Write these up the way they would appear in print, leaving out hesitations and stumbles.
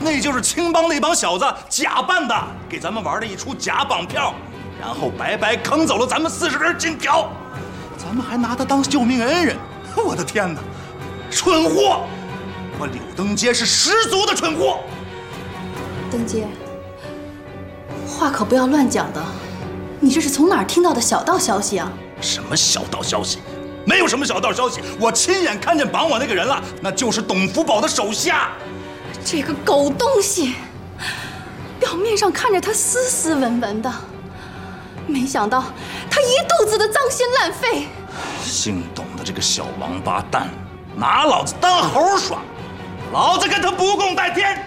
那就是青帮那帮小子假扮的，给咱们玩了一出假绑票，然后白白坑走了咱们40根金条，咱们还拿他当救命恩人。我的天哪，蠢货！我柳登阶是十足的蠢货。 登阶，话可不要乱讲的，你这是从哪儿听到的小道消息啊？ 什么小道消息？没有什么小道消息，我亲眼看见绑我那个人了，那就是董福宝的手下。 这个狗东西，表面上看着他斯斯文文的，没想到他一肚子的脏心烂肺。 姓董的这个小王八蛋，拿老子当猴耍，老子跟他不共戴天。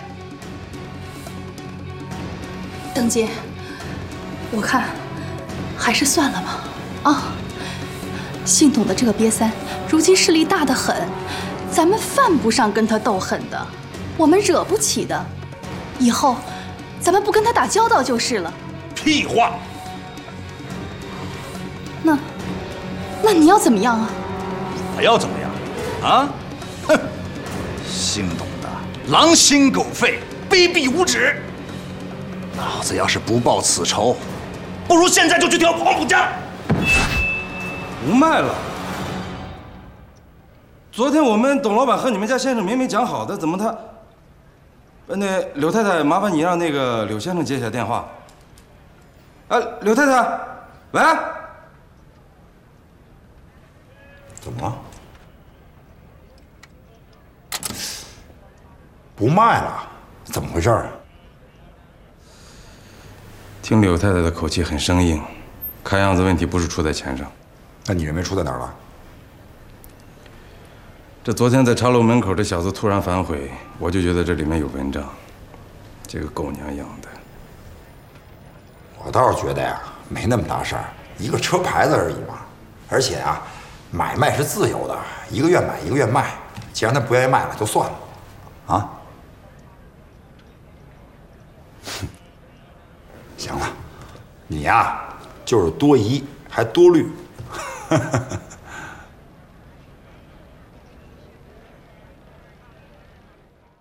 登阶，我看还是算了吧。啊，姓董的这个瘪三，如今势力大得很，咱们犯不上跟他斗狠的，我们惹不起的。以后咱们不跟他打交道就是了。 屁话！ 那你要怎么样啊？ 我要怎么样？啊？哼！姓董的狼心狗肺，卑鄙无耻。老子要是不报此仇，不如现在就去跳黄浦江。 不卖了。昨天我们董老板和你们家先生明明讲好的，怎么他……那柳太太，麻烦你让那个柳先生接一下电话。柳太太，喂。 怎么了？不卖了？怎么回事啊？ 听柳太太的口气很生硬，看样子问题不是出在钱上。 那你认为出在哪儿了？ 这昨天在茶楼门口，这小子突然反悔，我就觉得这里面有文章。这个狗娘养的。 我倒是觉得呀，没那么大事儿，一个车牌子而已嘛。而且啊，买卖是自由的，一个月买一个月卖。既然他不愿意卖了，就算了。啊？行了，你呀就是多疑还多虑。